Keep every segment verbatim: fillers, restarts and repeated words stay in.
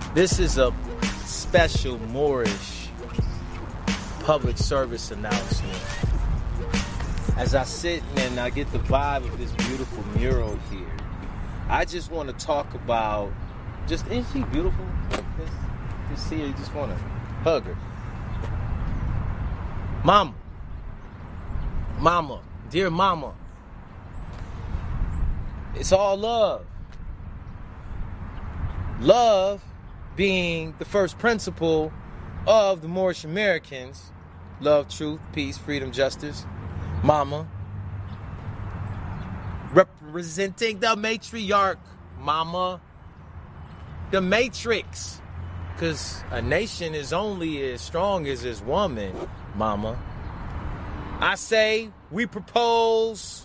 This is a special Moorish public service announcement. As I sit and I get the vibe of this beautiful mural here, I just want to talk about, just, isn't she beautiful? Just, just see her, you just want to hug her. Mama, mama, dear mama, it's all love. Love being the first principle of the Moorish Americans. Love, truth, peace, freedom, justice. Mama. Representing the matriarch. Mama. The matrix. Because a nation is only as strong as its woman. Mama. I say we propose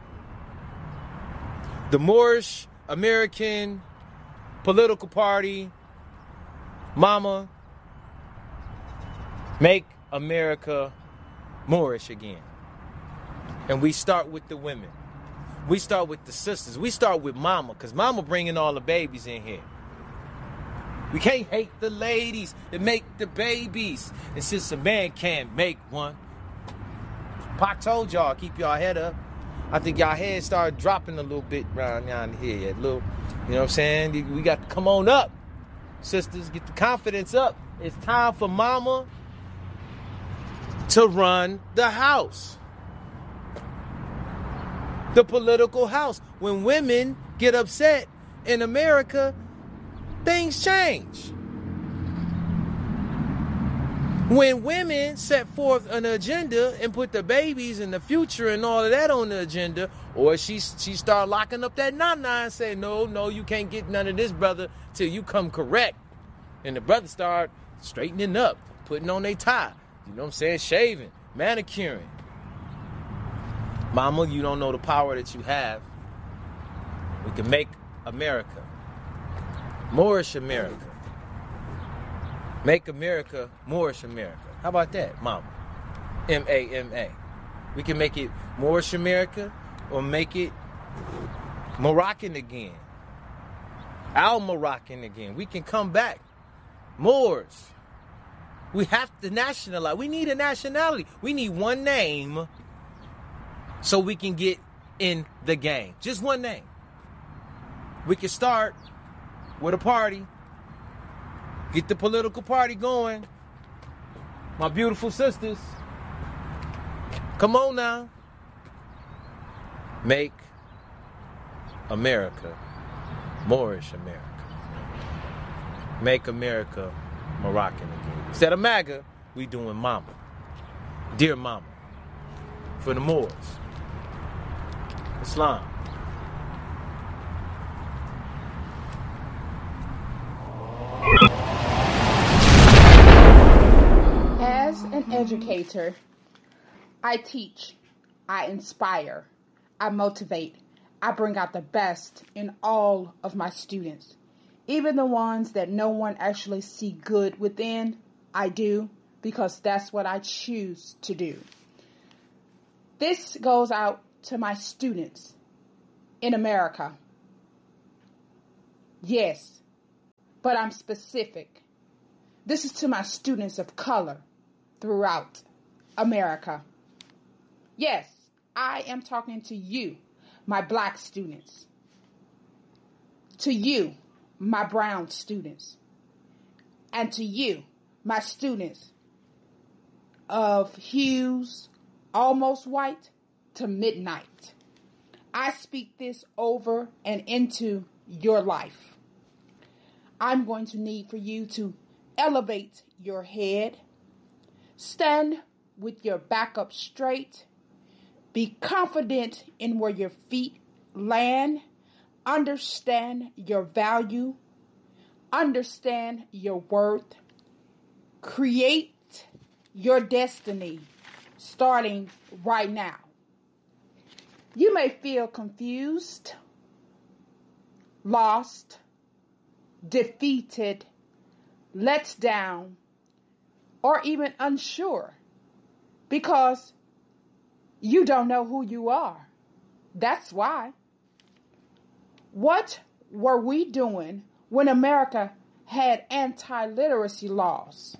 the Moorish American political party. Mama, make America Moorish again. And we start with the women. We start with the sisters. We start with mama, because mama bringing all the babies in here. We can't hate the ladies that make the babies. And since a man can't make one, Pac told y'all, keep y'all head up. I think y'all head started dropping a little bit around down here. A little, you know what I'm saying? We got to come on up. Sisters, get the confidence up. It's time for mama to run the house. The political house. When women get upset in America, things change. When women set forth an agenda and put the babies and the future and all of that on the agenda, or she she start locking up that nana and say, no, no, you can't get none of this, brother, till you come correct. And the brother start straightening up, putting on their tie, you know what I'm saying, shaving, manicuring. Mama, you don't know the power that you have. We can make America, Moorish America. Make America Moorish America. How about that, Mama? M A M A. We can make it Moorish America or make it Moroccan again. Al Moroccan again. We can come back. Moors. We have to nationalize. We need a nationality. We need one name so we can get in the game. Just one name. We can start with a party. Get the political party going. My beautiful sisters. Come on now. Make America Moorish America. Make America Moroccan again. Instead of MAGA, we doing mama. Dear mama. For the Moors. Islam. As an educator, I teach, I inspire, I motivate, I bring out the best in all of my students. Even the ones that no one actually see good within, I do, because that's what I choose to do. This goes out to my students in America. Yes, but I'm specific. This is to my students of color throughout America. Yes, I am talking to you, my black students. To you, my brown students. And to you, my students of hues almost white to midnight. I speak this over and into your life. I'm going to need for you to elevate your head. Stand with your back up straight. Be confident in where your feet land. Understand your value. Understand your worth. Create your destiny starting right now. You may feel confused, lost, defeated, let down, or even unsure because you don't know who you are. That's why. What were we doing when America had anti-literacy laws.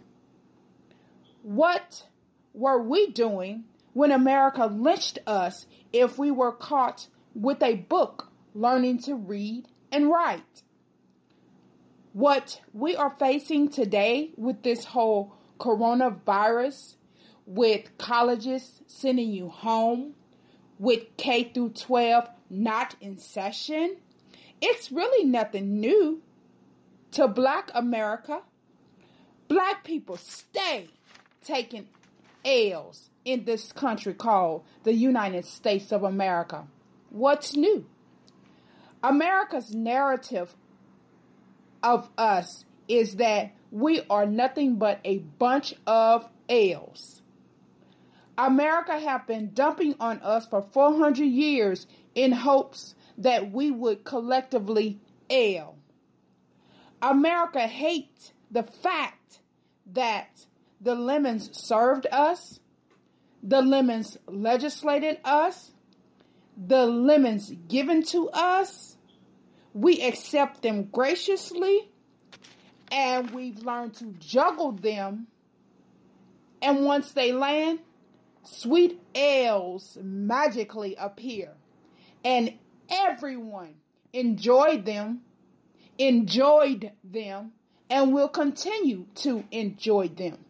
What were we doing when America lynched us if we were caught with a book learning to read and write? What we are facing today with this whole coronavirus, with colleges sending you home, with K through twelve not in session, it's really nothing new to Black America. Black people stay taking L's in this country called the United States of America. What's new? America's narrative of us is that we are nothing but a bunch of L's. America have been dumping on us for four hundred years in hopes that we would collectively L. America hates the fact that the lemons served us, the lemons legislated us, the lemons given to us. We accept them graciously, and we've learned to juggle them. And once they land, sweet L's magically appear, and everyone enjoyed them, enjoyed them, and will continue to enjoy them.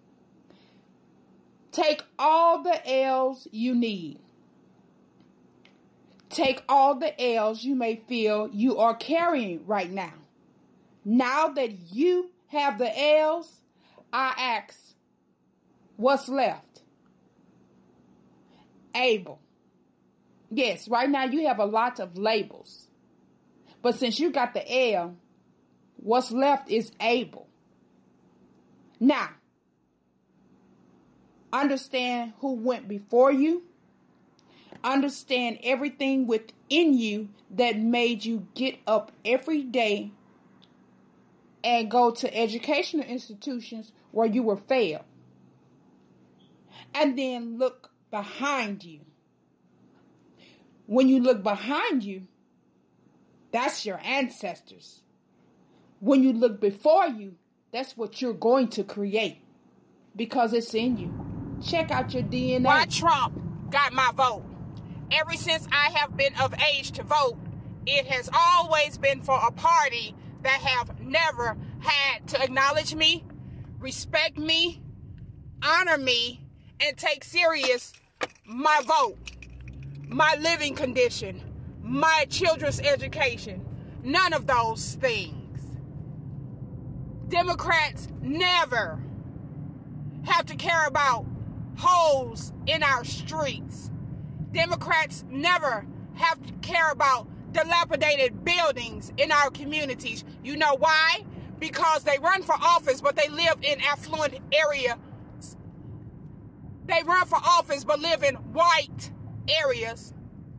Take all the L's you need. Take all the L's you may feel you are carrying right now. Now that you have the L's, I ask, what's left? Able. Yes, right now you have a lot of labels. But since you got the L, what's left is able. Now, understand who went before you. Understand everything within you that made you get up every day and go to educational institutions where you were failed. And then look behind you. When you look behind you, that's your ancestors. When you look before you, that's what you're going to create because it's in you. Check out your D N A. Why Trump got my vote? Ever since I have been of age to vote, it has always been for a party that have never had to acknowledge me, respect me, honor me, and take serious my vote, my living condition, my children's education. None of those things. Democrats never have to care about holes in our streets. Democrats never have to care about dilapidated buildings in our communities. You know why? Because they run for office, but they live in affluent areas. They run for office, but live in white areas.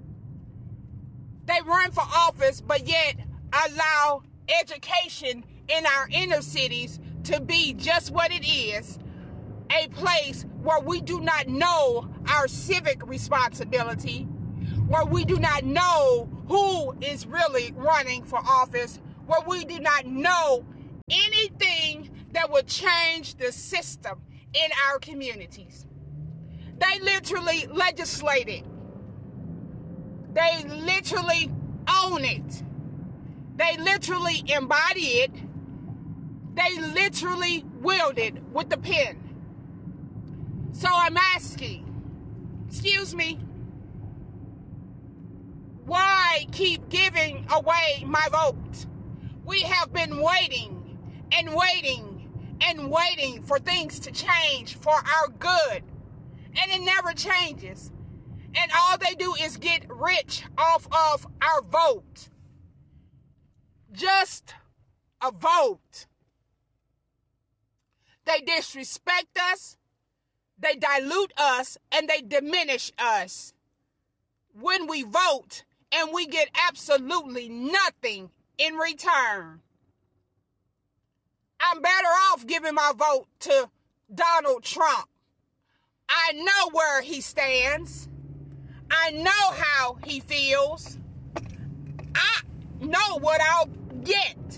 They run for office, but yet allow education in our inner cities to be just what it is, a place where we do not know our civic responsibility, where we do not know who is really running for office, where we do not know anything that would change the system in our communities. They literally legislate it. They literally own it. They literally embody it. They literally wield it with the pen. So I'm asking, excuse me, why keep giving away my vote? We have been waiting and waiting and waiting for things to change for our good. And it never changes. And all they do is get rich off of our vote. Just a vote. They disrespect us. They dilute us and they diminish us when we vote, and we get absolutely nothing in return. I'm better off giving my vote to Donald Trump. I know where he stands. I know how he feels. I know what I'll get.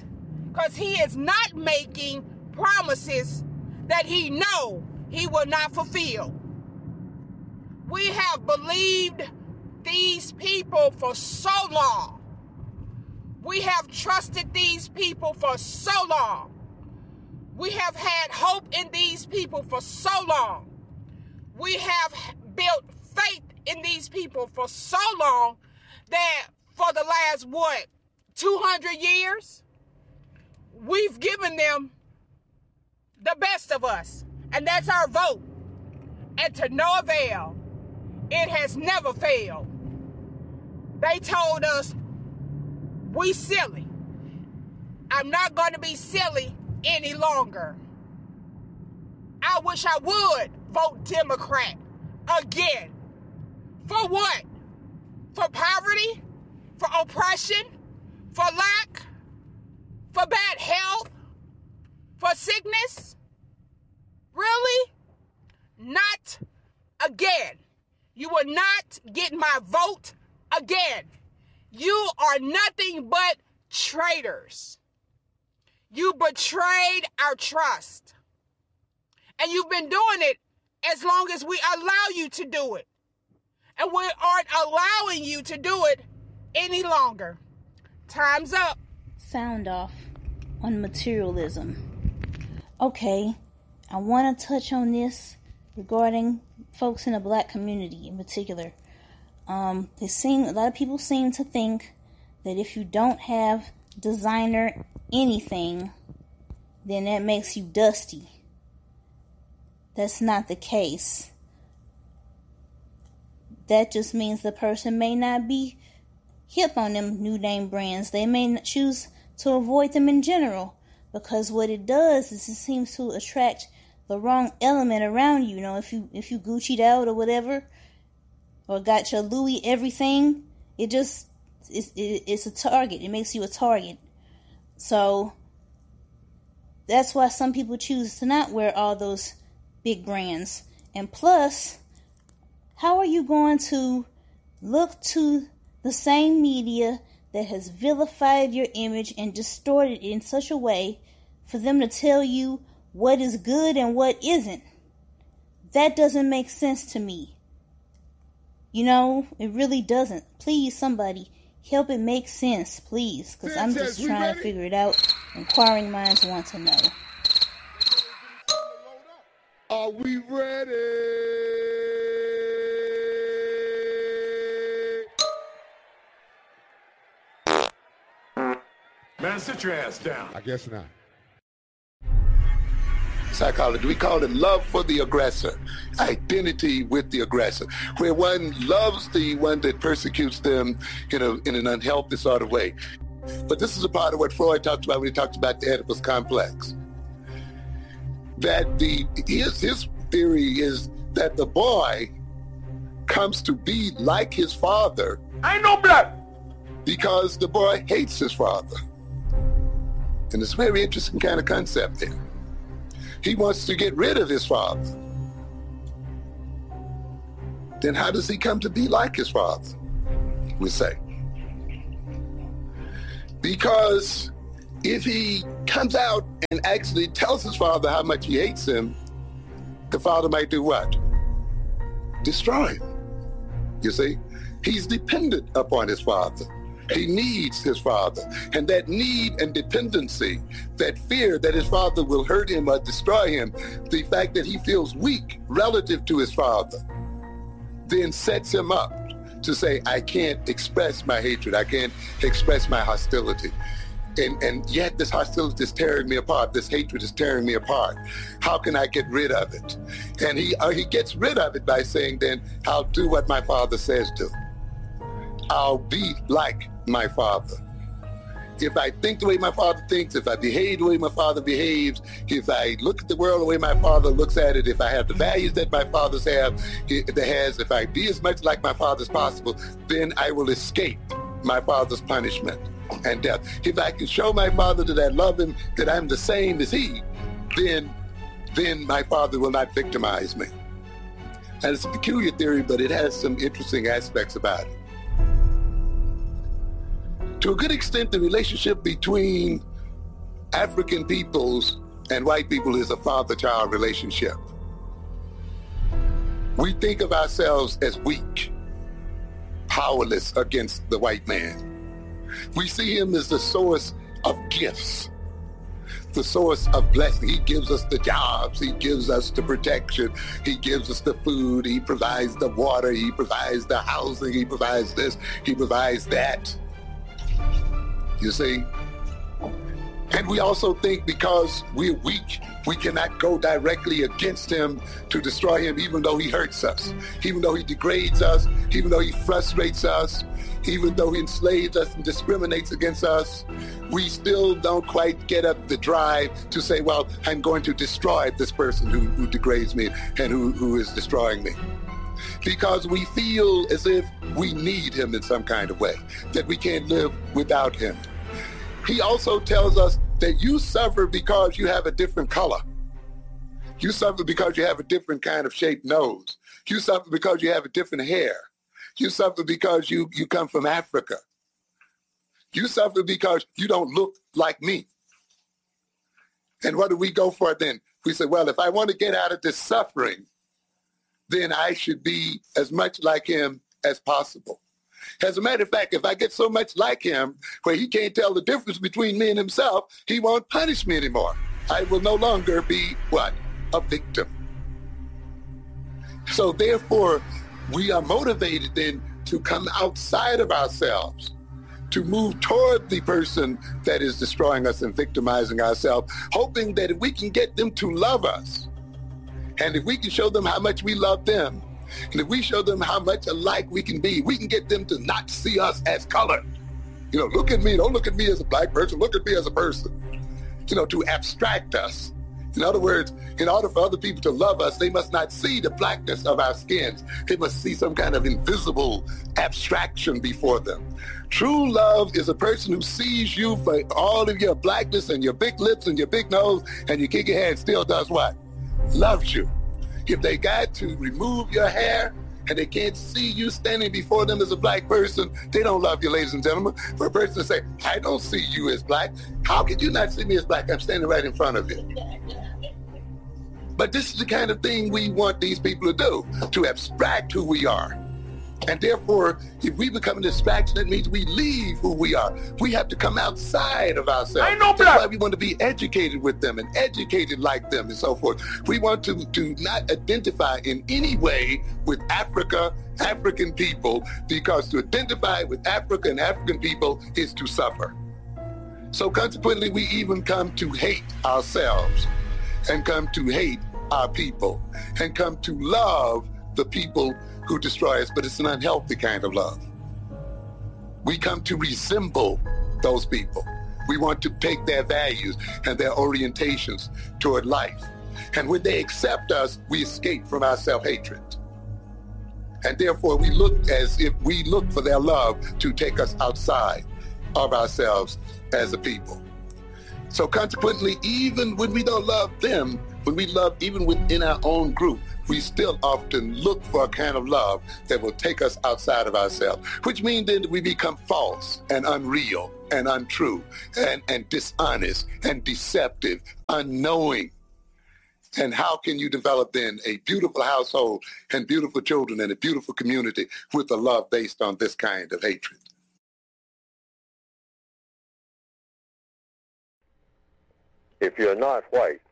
because he is not making promises that he know he will not fulfill. We have believed these people for so long. We have trusted these people for so long. We have had hope in these people for so long. We have built faith in these people for so long that for the last, what, two hundred years, we've given them the best of us. And that's our vote. And to no avail. It has never failed. They told us we silly. I'm not going to be silly any longer. I wish I would vote Democrat again. For what? For poverty? For oppression? For lack? For bad health? For sickness? Really? Not again. You will not get my vote again. You are nothing but traitors. You betrayed our trust. And you've been doing it as long as we allow you to do it. And we aren't allowing you to do it any longer. Time's up. Sound off on materialism. Okay, I want to touch on this regarding folks in the black community in particular. Um, they seem, a lot of people seem to think that if you don't have designer anything, then that makes you dusty. That's not the case. That just means the person may not be hip on them new name brands. They may choose to avoid them in general, because what it does is it seems to attract the wrong element around you. You know, if you if you Gucci'd out or whatever, or got your Louis everything, it just it's it, it's a target. It makes you a target. So that's why some people choose to not wear all those big brands. And plus, how are you going to look to the same media that has vilified your image and distorted it in such a way for them to tell you what is good and what isn't? That doesn't make sense to me. You know, it really doesn't. Please, somebody, help it make sense, please, because I'm just trying to figure it out. Inquiring minds want to know. Are we ready? Man, sit your ass down. I guess not. Psychology, we call it love for the aggressor, identity with the aggressor, where one loves the one that persecutes them in, a, in an unhealthy sort of way. But this is a part of what Freud talked about when he talked about the Oedipus complex. That the his, his theory is that the boy comes to be like his father. I ain't no black. Because the boy hates his father. And it's a very interesting kind of concept there. He wants to get rid of his father. Then how does he come to be like his father, we say? Because if he comes out and actually tells his father how much he hates him, the father might do what? Destroy him. You see? He's dependent upon his father. He needs his father. And that need and dependency, that fear that his father will hurt him or destroy him, the fact that he feels weak relative to his father, then sets him up to say, I can't express my hatred. I can't express my hostility. And, and yet this hostility is tearing me apart. This hatred is tearing me apart. How can I get rid of it? And he, uh, he gets rid of it by saying, then, I'll do what my father says do. I'll be like my father. If I think the way my father thinks, if I behave the way my father behaves, if I look at the world the way my father looks at it, if I have the values that my fathers have, that has, if I be as much like my father as possible, then I will escape my father's punishment and death. If I can show my father that I love him, that I'm the same as he, then, then my father will not victimize me. And it's a peculiar theory, but it has some interesting aspects about it. To a good extent, the relationship between African peoples and white people is a father-child relationship. We think of ourselves as weak, powerless against the white man. We see him as the source of gifts, the source of blessing. He gives us the jobs. He gives us the protection. He gives us the food. He provides the water. He provides the housing. He provides this. He provides that. You see? And we also think because we're weak, we cannot go directly against him to destroy him, even though he hurts us, even though he degrades us, even though he frustrates us, even though he enslaves us and discriminates against us. We still don't quite get up the drive to say, well, I'm going to destroy this person who, who degrades me and who, who is destroying me. Because we feel as if we need him in some kind of way, that we can't live without him. He also tells us that you suffer because you have a different color. You suffer because you have a different kind of shaped nose. You suffer because you have a different hair. You suffer because you, you come from Africa. You suffer because you don't look like me. And what do we go for then? We say, well, if I want to get out of this suffering, then I should be as much like him as possible. As a matter of fact, if I get so much like him where he can't tell the difference between me and himself, he won't punish me anymore. I will no longer be, what? A victim. So therefore, we are motivated then to come outside of ourselves, to move toward the person that is destroying us and victimizing ourselves, hoping that if we can get them to love us, and if we can show them how much we love them, and if we show them how much alike we can be, we can get them to not see us as color. You know, look at me, don't look at me as a black person, look at me as a person. You know, to abstract us. In other words, in order for other people to love us, they must not see the blackness of our skins. They must see some kind of invisible abstraction before them. True love is a person who sees you for all of your blackness and your big lips and your big nose, and you kick your head and still does what? Loves you. If they got to remove your hair and they can't see you standing before them as a black person, they don't love you, ladies and gentlemen. For a person to say, I don't see you as black, how can you not see me as black? I'm standing right in front of you. But this is the kind of thing we want these people to do, to abstract who we are. And therefore, if we become an distraction, that means we leave who we are. We have to come outside of ourselves. I know That's why we want to be educated with them and educated like them and so forth. We want to, to not identify in any way with Africa, African people, because to identify with Africa and African people is to suffer. So consequently, we even come to hate ourselves and come to hate our people and come to love the people who destroy us, but it's an unhealthy kind of love. We come to resemble those people. We want to take their values and their orientations toward life. And when they accept us, we escape from our self-hatred. And therefore, we look as if we look for their love to take us outside of ourselves as a people. So consequently, even when we don't love them, when we love even within our own group, we still often look for a kind of love that will take us outside of ourselves, which means then we become false and unreal and untrue and, and dishonest and deceptive, unknowing. And how can you develop then a beautiful household and beautiful children and a beautiful community with a love based on this kind of hatred? If you're not white,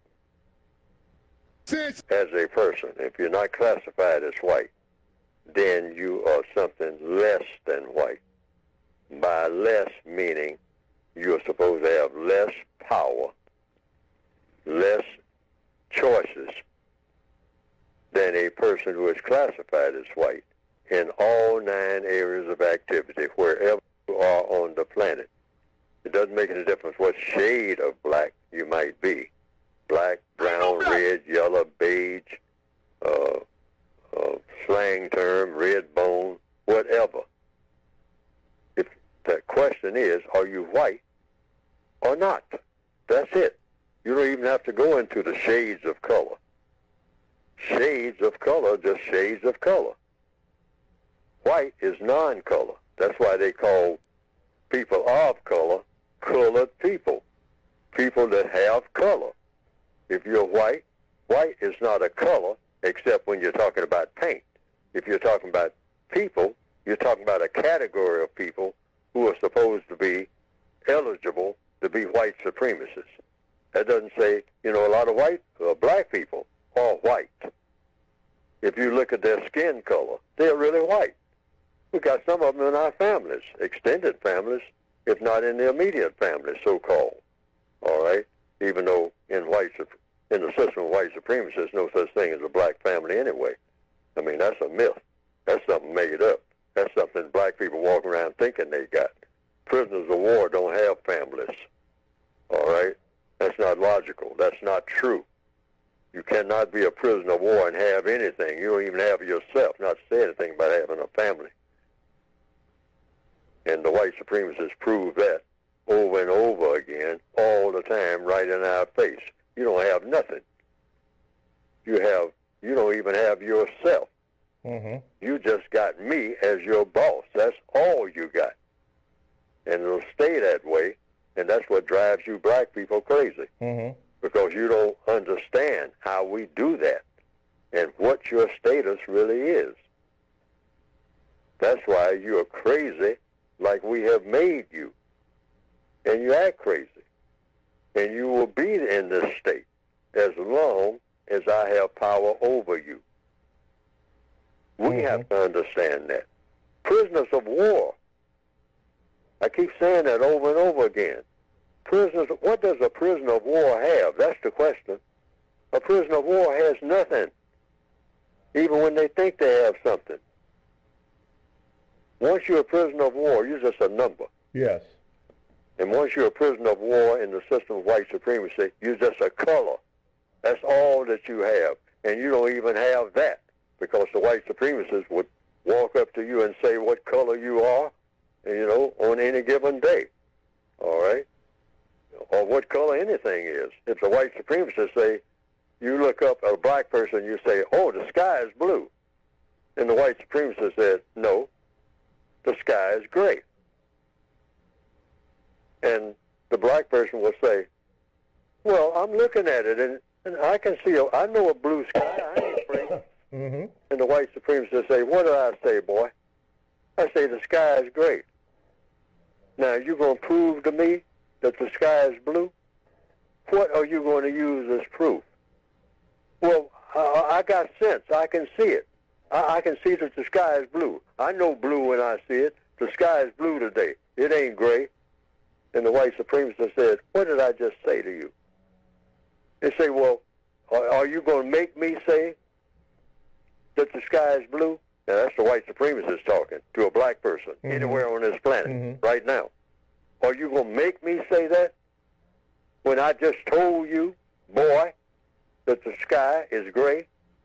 as a person, if you're not classified as white, then you are something less than white. By less meaning you're supposed to have less power, less choices than a person who is classified as white in all nine areas of activity, wherever you are on the planet. It doesn't make any difference what shade of black you might be. Black, brown, red, yellow, beige, uh, uh, slang term, red bone, whatever. If the question is, are you white or not? That's it. You don't even have to go into the shades of color. Shades of color, just shades of color. White is non-color. That's why they call people of color colored people. people that have color. If you're white, white is not a color except when you're talking about paint. If you're talking about people, you're talking about a category of people who are supposed to be eligible to be white supremacists. That doesn't say, you know, a lot of white, uh, black people are white. If you look at their skin color, they're really white. We got some of them in our families, extended families, if not in the immediate family, so-called. All right? Even though in white in the system of white supremacy, there's no such thing as a black family anyway. I mean, that's a myth. That's something made up. That's something black people walk around thinking they got. Prisoners of war don't have families. All right? That's not logical. That's not true. You cannot be a prisoner of war and have anything. You don't even have yourself, not to say anything about having a family. And the white supremacists prove that over and over again, all the time, right in our face. You don't have nothing. You have, you don't even have yourself. Mm-hmm. You just got me as your boss. That's all you got. And it'll stay that way, and that's what drives you black people crazy. Mm-hmm. Because you don't understand how we do that and what your status really is. That's why you're crazy like we have made you. And you act crazy. And you will be in this state as long as I have power over you. We Mm-hmm. have to understand that. Prisoners of war. I keep saying that over and over again. Prisoners, what does a prisoner of war have? That's the question. A prisoner of war has nothing, even when they think they have something. Once you're a prisoner of war, you're just a number. Yes. And once you're a prisoner of war in the system of white supremacy, you're just a color. That's all that you have. And you don't even have that, because the white supremacists would walk up to you and say what color you are, you know, on any given day. All right? Or what color anything is. If the white supremacists say, you look up at a black person, you say, oh, the sky is blue. And the white supremacist said, no, the sky is gray. And the black person will say, well, I'm looking at it, and, and I can see, a, I know a blue sky, I ain't afraid. Mm-hmm. And the white supremacist say, what did I say, boy? I say the sky is gray. Now, you going to prove to me that the sky is blue? What are you going to use as proof? Well, uh, I got sense. I can see it. I, I can see that the sky is blue. I know blue when I see it. The sky is blue today. It ain't gray. And the white supremacist said, what did I just say to you? They say, well, are, are you going to make me say that the sky is blue? Now, that's the white supremacist talking to a black person mm-hmm. anywhere on this planet mm-hmm. right now. Are you going to make me say that when I just told you, boy, that the sky is gray?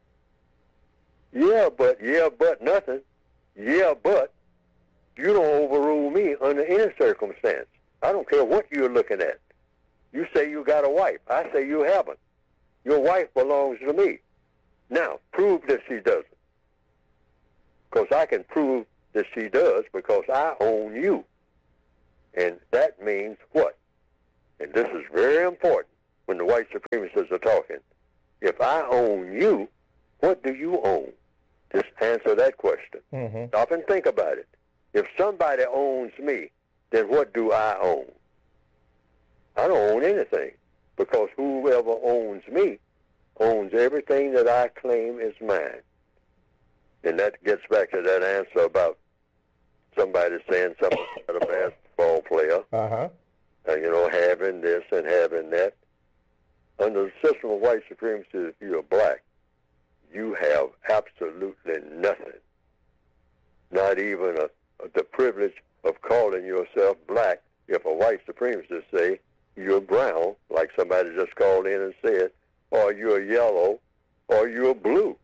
Yeah, but, yeah, but nothing. Yeah, but you don't overrule me under any circumstance. I don't care what you're looking at. You say you got a wife. I say you haven't. Your wife belongs to me. Now, prove that she doesn't. Because I can prove that she does because I own you. And that means what? And this is very important when the white supremacists are talking. If I own you, what do you own? Just answer that question. Mm-hmm. Stop and think about it. If somebody owns me, then what do I own? I don't own anything, because whoever owns me owns everything that I claim is mine. And that gets back to that answer about somebody saying something about a basketball player, uh-huh. uh, you know, having this and having that. Under the system of white supremacy, if you're black, you have absolutely nothing. Not even a, a, the privilege of calling yourself black. If a white supremacist say you're brown, like somebody just called in and said, or you're yellow, or you're blue.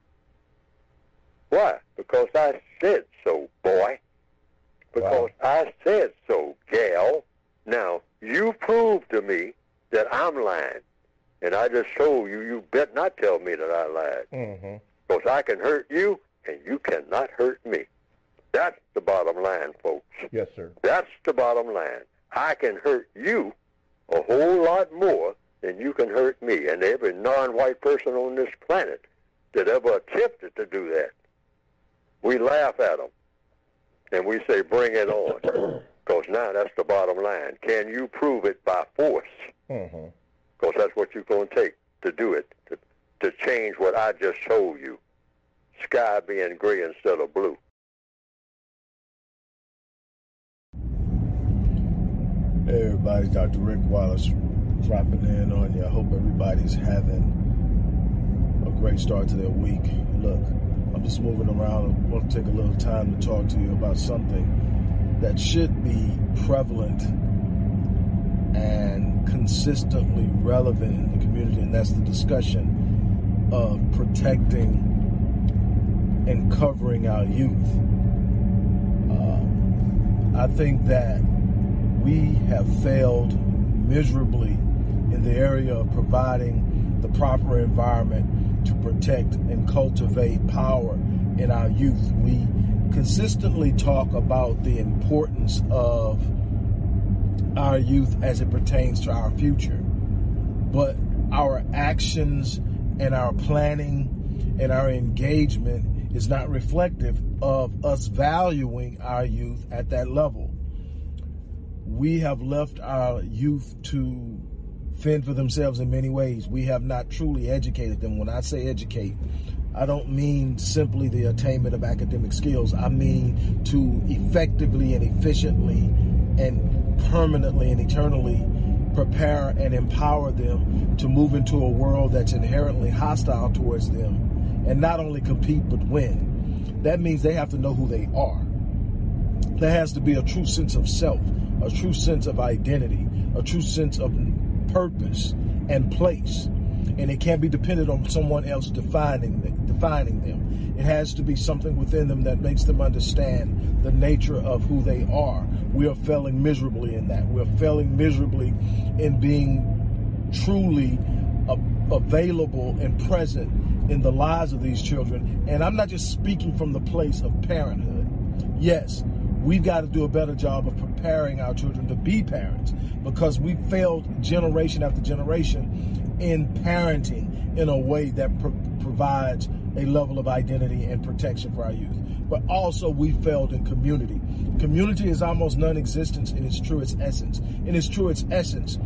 Why? Because I said so, boy. Because wow. I said so, gal. Now, you prove to me that I'm lying. And I just told you, you bet not tell me that I lied. Mm-hmm. Because I can hurt you, and you cannot hurt me. That's the bottom line, folks. Yes, sir. That's the bottom line. I can hurt you, a whole lot more than you can hurt me and every non-white person on this planet that ever attempted to do that. We laugh at them, and we say, bring it on, because now that's the bottom line. Can you prove it by force? Because mm-hmm. that's what you're going to take to do it, to, to change what I just showed you, sky being gray instead of blue. Hey everybody, Doctor Rick Wallace dropping in on you. I hope everybody's having a great start to their week. Look, I'm just moving around. I want to take a little time to talk to you about something that should be prevalent and consistently relevant in the community, and that's the discussion of protecting and covering our youth. Um, I think that we have failed miserably in the area of providing the proper environment to protect and cultivate power in our youth. We consistently talk about the importance of our youth as it pertains to our future, but our actions and our planning and our engagement is not reflective of us valuing our youth at that level. We have left our youth to fend for themselves in many ways. We have not truly educated them. When I say educate, I don't mean simply the attainment of academic skills. I mean to effectively and efficiently and permanently and eternally prepare and empower them to move into a world that's inherently hostile towards them and not only compete but win. That means they have to know who they are. There has to be a true sense of self, a true sense of identity, a true sense of purpose and place. And it can't be dependent on someone else defining them, defining them. It has to be something within them that makes them understand the nature of who they are. We are failing miserably in that. We're failing miserably in being truly a- available and present in the lives of these children. And I'm not just speaking from the place of parenthood. Yes, we've got to do a better job of preparing our children to be parents, because we failed generation after generation in parenting in a way that pro- provides a level of identity and protection for our youth. But also we failed in community. Community is almost non-existent in its truest essence. In its truest essence,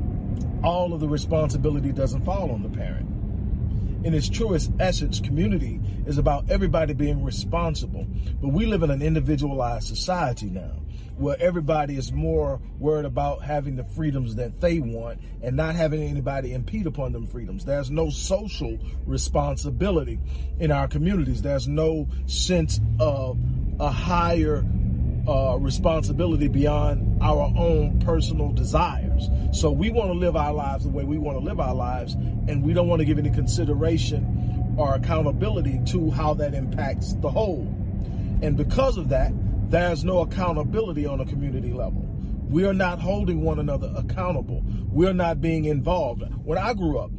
all of the responsibility doesn't fall on the parent. In its truest essence, community is about everybody being responsible. But we live in an individualized society now, where everybody is more worried about having the freedoms that they want and not having anybody impede upon them freedoms. There's no social responsibility in our communities. There's no sense of a higher uh, responsibility beyond our own personal desires. So we want to live our lives the way we want to live our lives, and we don't want to give any consideration or accountability to how that impacts the whole. And because of that, there's no accountability on a community level. We are not holding one another accountable. We're not being involved. When I grew up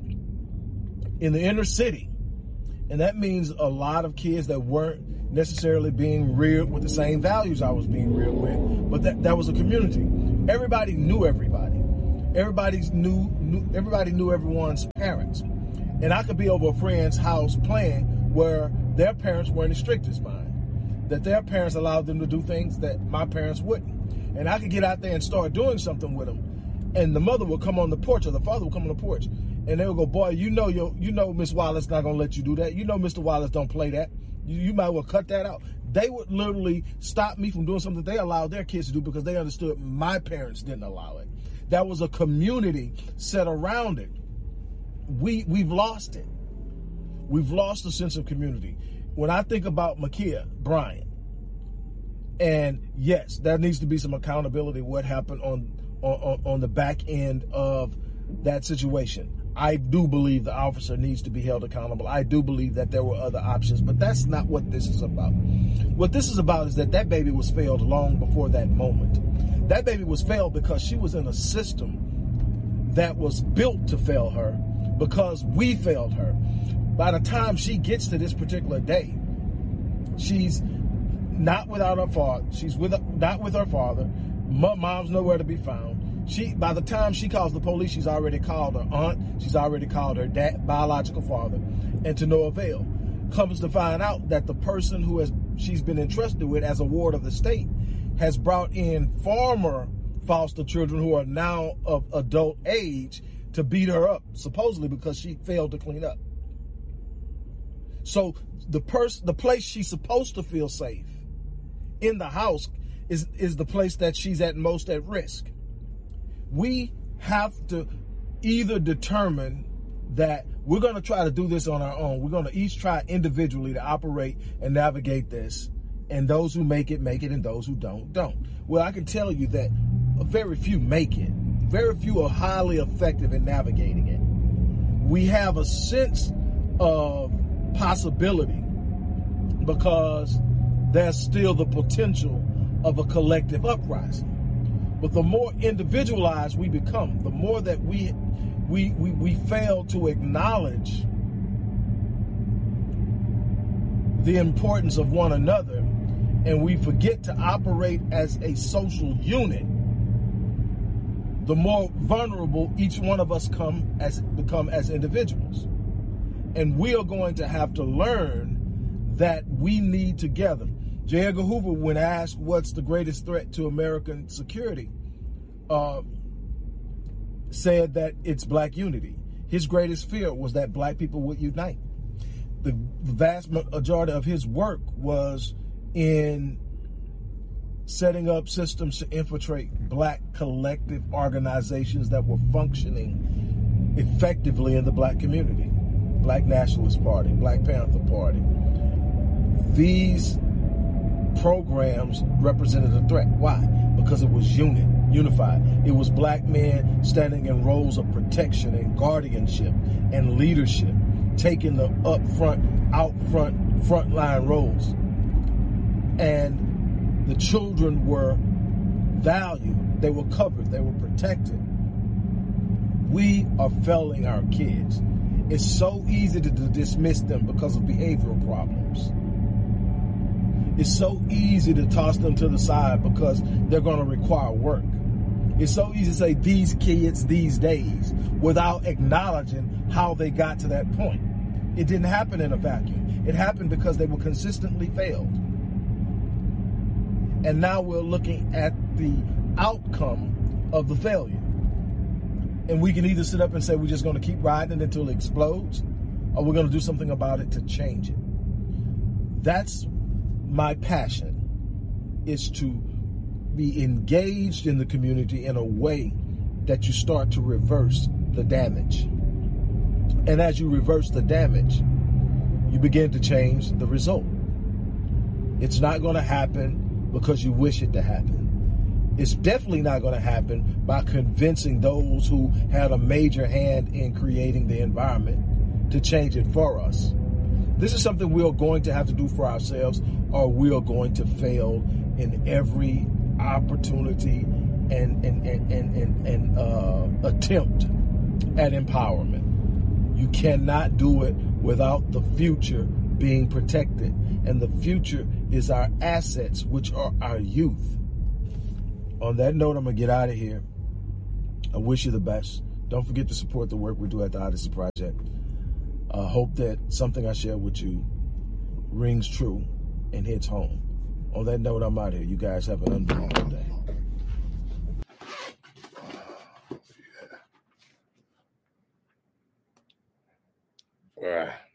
in the inner city, and that means a lot of kids that weren't necessarily being reared with the same values I was being reared with, but that, that was a community. Everybody knew everybody. Everybody knew, knew everybody knew everyone's parents. And I could be over a friend's house playing where their parents weren't as strict as mine, that their parents allowed them to do things that my parents wouldn't. And I could get out there and start doing something with them, and the mother would come on the porch, or the father would come on the porch, and they would go, boy, you know your, you know Miss Wallace not going to let you do that. You know Mister Wallace don't play that. You, you might well cut that out. They would literally stop me from doing something they allowed their kids to do because they understood my parents didn't allow it. That was a community set around it. We, we've lost it. We've lost the sense of community. When I think about Makia Bryant, and yes, there needs to be some accountability what happened on, on, on the back end of that situation. I do believe the officer needs to be held accountable. I do believe that there were other options, but that's not what this is about. What this is about is that that baby was failed long before that moment. That baby was failed because she was in a system that was built to fail her because we failed her. By the time she gets to this particular day, she's not without her father. She's with not with her father. Mom's nowhere to be found. She, by the time she calls the police, she's already called her aunt. She's already called her dad, biological father, and to no avail. Comes to find out that the person who has she's been entrusted with as a ward of the state has brought in former foster children who are now of adult age to beat her up, supposedly because she failed to clean up. So the person, the place she's supposed to feel safe in the house is, is the place that she's at most at risk. We have to either determine that we're going to try to do this on our own. We're going to each try individually to operate and navigate this. And those who make it, make it, and those who don't, don't. Well, I can tell you that very few make it. Very few are highly effective in navigating it. We have a sense of possibility because there's still the potential of a collective uprising. But the more individualized we become, the more that we we we, we fail to acknowledge the importance of one another, and we forget to operate as a social unit, the more vulnerable each one of us come as become as individuals. And we are going to have to learn that we need together. J. Edgar Hoover, when asked what's the greatest threat to American security, uh, said that it's black unity. His greatest fear was that black people would unite. The vast majority of his work was in setting up systems to infiltrate black collective organizations that were functioning effectively in the black community. Black Nationalist Party, Black Panther Party. These programs represented a threat. Why? Because it was unit, unified. It was black men standing in roles of protection and guardianship and leadership, taking the up front, out front, frontline roles. And the children were valued. They were covered. They were protected. We are failing our kids. It's so easy to dismiss them because of behavioral problems. It's so easy to toss them to the side because they're going to require work. It's so easy to say these kids these days without acknowledging how they got to that point. It didn't happen in a vacuum. It happened because they were consistently failed. And now we're looking at the outcome of the failure. And we can either sit up and say we're just going to keep riding it until it explodes, or we're going to do something about it to change it. That's my passion, is to be engaged in the community in a way that you start to reverse the damage. And as you reverse the damage, you begin to change the result. It's not going to happen because you wish it to happen. It's definitely not going to happen by convincing those who had a major hand in creating the environment to change it for us. This is something we are going to have to do for ourselves, or we are going to fail in every opportunity and, and, and, and, and, and uh, attempt at empowerment. You cannot do it without the future being protected. And the future is our assets, which are our youth. On that note, I'm going to get out of here. I wish you the best. Don't forget to support the work we do at the Odyssey Project. I uh, hope that something I share with you rings true and hits home. On that note, I'm out here. You guys have an unbelievable day. All right.